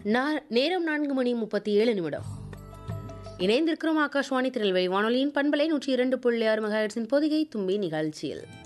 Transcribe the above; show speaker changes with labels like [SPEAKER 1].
[SPEAKER 1] நேரம் 4:37. இணைந்திருக்கிறோம் ஆகாஷ்வாணி திருநெல்வேலி வானொலியின் பண்பலை 102.6 மெகாஹெர்ட்ஸின் பொதிகை தும்பி நிகழ்ச்சியில்.